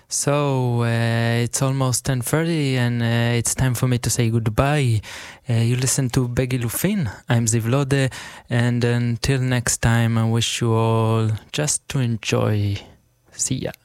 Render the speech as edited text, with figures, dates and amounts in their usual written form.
So it's almost 10:30 and it's time for me to say goodbye. You listen to Beggy Lufin. I'm Ziv Lode, and until next time I wish you all just to enjoy. See ya.